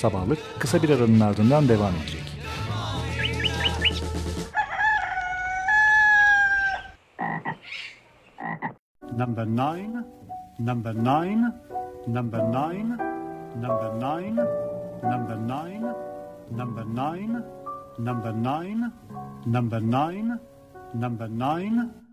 Sabahlık kısa bir aranın ardından devam edecek. Number nine, number nine, number nine, number nine, number nine, number nine, number nine, number nine, number nine.